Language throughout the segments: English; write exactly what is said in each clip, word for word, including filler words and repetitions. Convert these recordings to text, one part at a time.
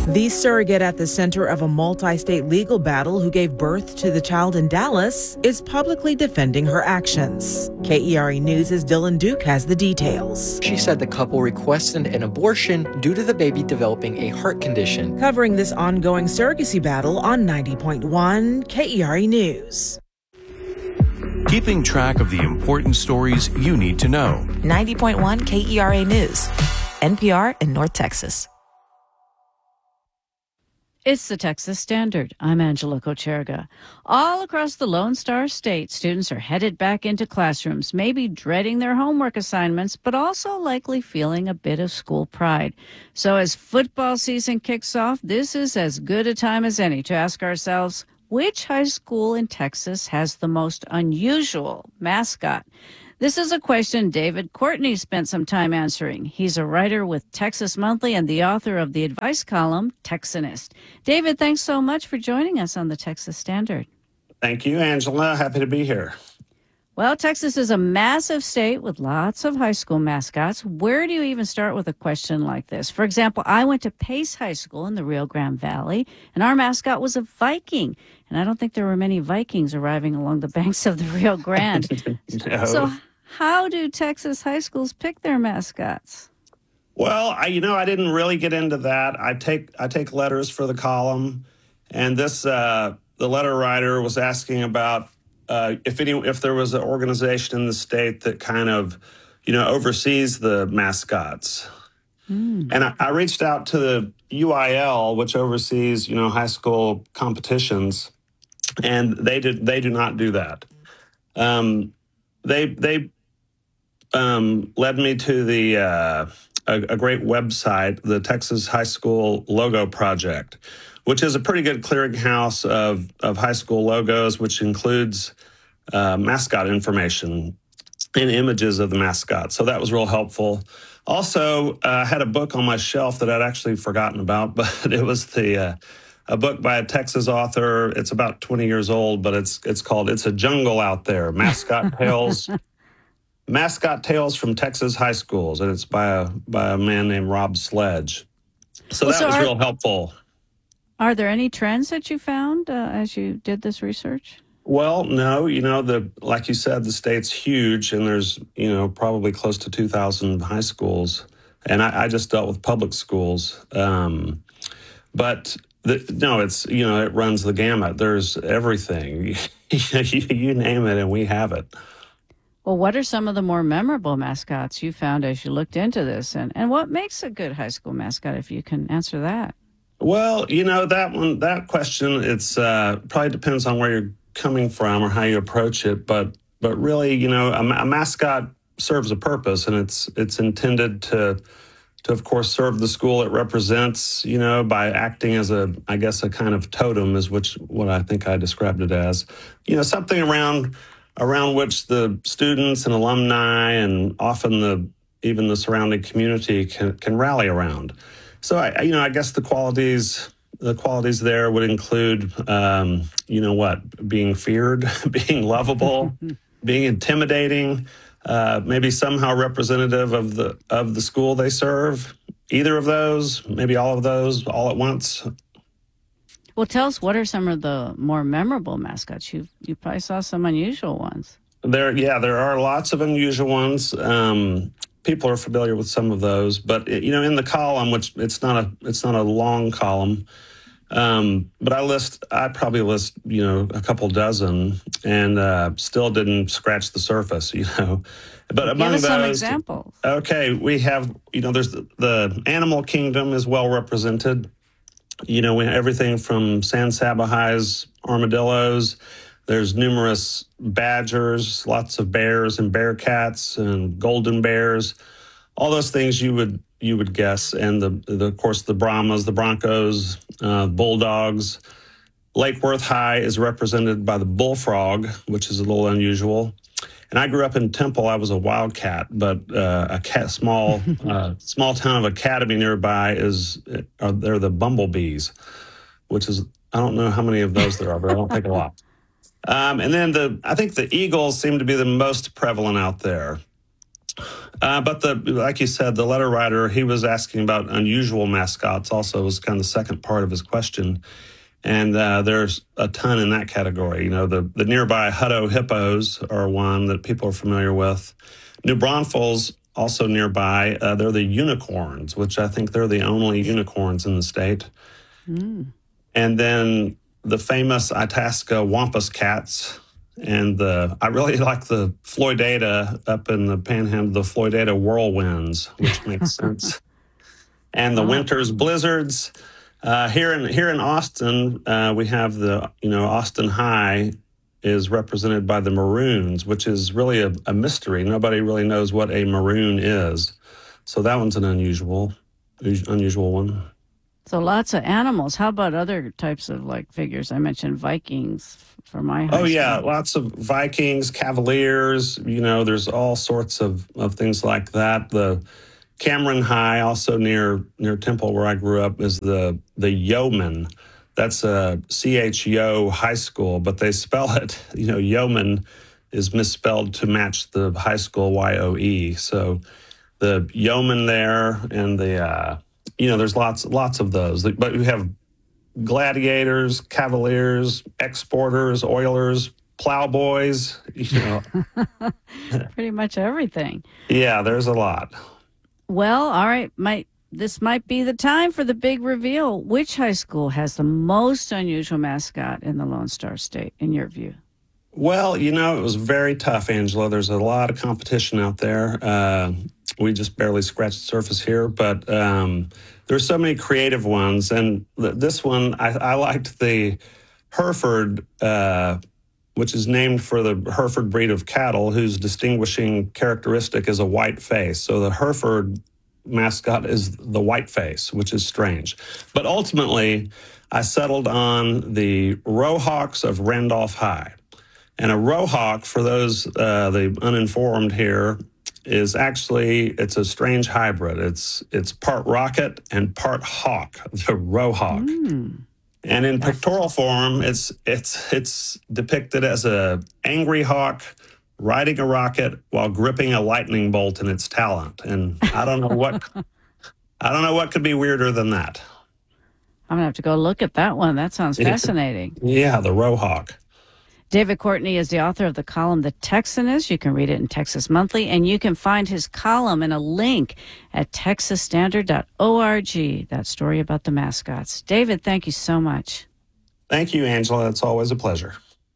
The surrogate at the center of a multi-state legal battle who gave birth to the child in Dallas is publicly defending her actions. K E R A News' Dylan Duke has the details. She said the couple requested an abortion due to the baby developing a heart condition. Covering this ongoing surrogacy battle on ninety point one K E R A News. Keeping track of the important stories you need to know. ninety point one K E R A News, N P R in North Texas. It's the Texas Standard. I'm Angela Kocherga. All across the Lone Star State, students are headed back into classrooms, maybe dreading their homework assignments, but also likely feeling a bit of school pride. So as football season kicks off, this is as good a time as any to ask ourselves, which high school in Texas has the most unusual mascot? This is a question David Courtney spent some time answering. He's a writer with Texas Monthly and the author of the advice column, Texanist. David, thanks so much for joining us on the Texas Standard. Thank you, Angela. Happy to be here. Well, Texas is a massive state with lots of high school mascots. Where do you even start with a question like this? For example, I went to Pace High School in the Rio Grande Valley, and our mascot was a Viking. And I don't think there were many Vikings arriving along the banks of the Rio Grande. No. So how do Texas high schools pick their mascots? Well, I, you know, I didn't really get into that. I take I take letters for the column, and this uh, the letter writer was asking about uh, if any if there was an organization in the state that kind of, you know, oversees the mascots. Mm. And I, I reached out to the U I L, which oversees, you know, high school competitions, and they did they do not do that. Um, they they. Um, led me to the uh, a, a great website, the Texas High School Logo Project, which is a pretty good clearinghouse of, of high school logos, which includes uh, mascot information and images of the mascot. So that was real helpful. Also, uh, I had a book on my shelf that I'd actually forgotten about, but it was the uh, a book by a Texas author. It's about twenty years old, but it's it's called "It's a Jungle Out There: Mascot Tales." Mascot Tales from Texas High Schools, and it's by a by a man named Rob Sledge. So well, that so was are, real helpful. Are there any trends that you found uh, as you did this research? Well, no, you know, the like you said, the state's huge, and there's, you know, probably close to two thousand high schools, and I, I just dealt with public schools. Um, but the, no, it's, you know, it runs the gamut. There's everything. you, you name it, and we have it. Well, what are some of the more memorable mascots you found as you looked into this? And, and what makes a good high school mascot, if you can answer that? Well, you know, that one, that question, it's uh, probably depends on where you're coming from or how you approach it. But but really, you know, a, a mascot serves a purpose, and it's it's intended to, to, of course, serve the school it represents, you know, by acting as a, I guess, a kind of totem is which what I think I described it as. You know, something around... around which the students and alumni and often the even the surrounding community can, can rally around. So, I, you know, I guess the qualities the qualities there would include, um, you know what, being feared, being lovable, being intimidating, uh, maybe somehow representative of the of the school they serve. Either of those, maybe all of those, all at once. Well, tell us, what are some of the more memorable mascots? You you probably saw some unusual ones. There, yeah, there are lots of unusual ones. Um, people are familiar with some of those, but you know, in the column, which it's not a it's not a long column, um, but I list I probably list you know a couple dozen, and uh, still didn't scratch the surface. You know, but Give among us those, some examples. Okay, we have you know there's the, the animal kingdom is well represented. You know, we have everything from San Saba High's armadillos. There's numerous badgers, lots of bears and bearcats and golden bears, all those things you would you would guess. And the, the of course the Brahmas, the Broncos, uh, Bulldogs. Lake Worth High is represented by the bullfrog, which is a little unusual. And I grew up in Temple. I was a wildcat, but uh, a cat, small uh, small town of Academy nearby is are they're the bumblebees, which is I don't know how many of those there are, but I don't think a lot. Um, and then the I think the eagles seem to be the most prevalent out there. Uh, but the like you said, the letter writer, he was asking about unusual mascots also was kind of the second part of his question. And uh, there's a ton in that category. You know, the, the nearby Hutto Hippos are one that people are familiar with. New Braunfels, also nearby, uh, they're the unicorns, which I think they're the only unicorns in the state. Mm. And then the famous Itasca Wampus cats. And the I really like the Floydata up in the panhandle, the Floydata whirlwinds, which makes sense. And the winter's blizzards. Uh, here in here in Austin, uh, we have the, you know, Austin High is represented by the Maroons, which is really a, a mystery. Nobody really knows what a Maroon is. So that one's an unusual, unusual one. So lots of animals. How about other types of like figures? I mentioned Vikings for my high Oh, yeah. school. Lots of Vikings, Cavaliers. You know, there's all sorts of, of things like that. The Cameron High, also near near Temple, where I grew up, is the the Yeoman. That's a C H Yo high school, but they spell it, you know, Yeoman is misspelled to match the high school Y O E. So the Yeoman there and the, uh, you know, there's lots lots of those. But we have Gladiators, Cavaliers, Exporters, Oilers, Plowboys, you know. Pretty much everything. Yeah, there's a lot. Well, all right, might this might be the time for the big reveal. Which high school has the most unusual mascot in the Lone Star State, in your view? Well, you know, it was very tough, Angela. There's a lot of competition out there. Uh, we just barely scratched the surface here, but um, there's so many creative ones. And th- this one, I, I liked the Hereford, uh, which is named for the Hereford breed of cattle, whose distinguishing characteristic is a white face. So the Hereford mascot is the white face, which is strange. But ultimately, I settled on the Rowhawks of Randolph High. And a Rowhawk, for those uh, the uninformed here, is actually, it's a strange hybrid. It's it's part rocket and part hawk, the Rowhawk. Mm. And in pictorial form, it's it's it's depicted as a angry hawk riding a rocket while gripping a lightning bolt in its talent. And I don't know what I don't know what could be weirder than that. I'm gonna have to go look at that one. That sounds fascinating. Yeah, the Rowhawk. David Courtney is the author of the column The Texanist. You can read it in Texas Monthly, and you can find his column in a link at texas standard dot org, that story about the mascots. David, thank you so much. Thank you, Angela. It's always a pleasure.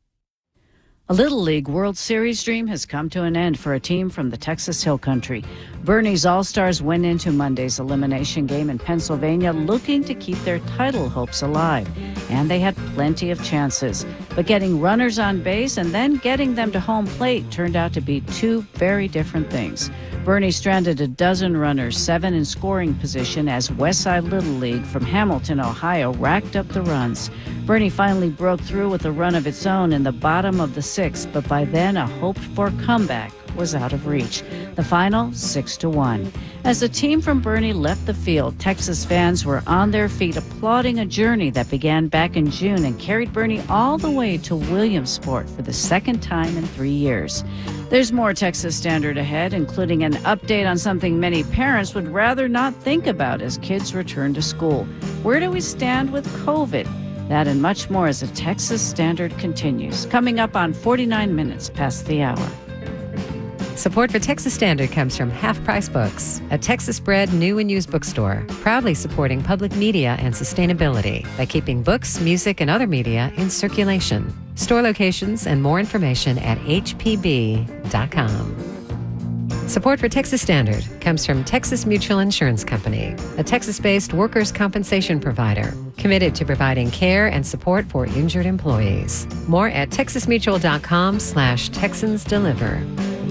A Little League World Series dream has come to an end for a team from the Texas Hill Country. Bernie's All-Stars went into Monday's elimination game in Pennsylvania looking to keep their title hopes alive. And they had plenty of chances. But getting runners on base and then getting them to home plate turned out to be two very different things. Bernie stranded a dozen runners, seven in scoring position, as Westside Little League from Hamilton, Ohio, racked up the runs. Bernie finally broke through with a run of its own in the bottom of the sixth, but by then a hoped-for comeback was out of reach. The final, six to one. As the team from Bernie left the field, Texas fans were on their feet applauding a journey that began back in June and carried Bernie all the way to Williamsport for the second time in three years. There's more Texas Standard ahead, including an update on something many parents would rather not think about as kids return to school. Where do we stand with COVID? That and much more as the Texas Standard continues. Coming up on forty-nine minutes past the hour. Support for Texas Standard comes from Half Price Books, a Texas-bred new and used bookstore, proudly supporting public media and sustainability by keeping books, music, and other media in circulation. Store locations and more information at h p b dot com. Support for Texas Standard comes from Texas Mutual Insurance Company, a Texas-based workers' compensation provider committed to providing care and support for injured employees. More at texas mutual dot com slash Texans Deliver.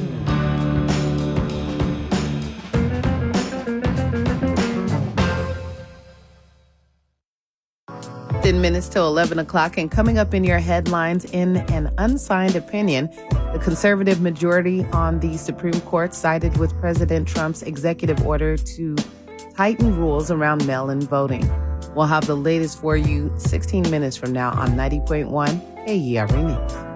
ten minutes till eleven o'clock, and coming up in your headlines, in an unsigned opinion, the conservative majority on the Supreme Court sided with President Trump's executive order to tighten rules around mail-in voting. We'll have the latest for you sixteen minutes from now on ninety point one K E R A News.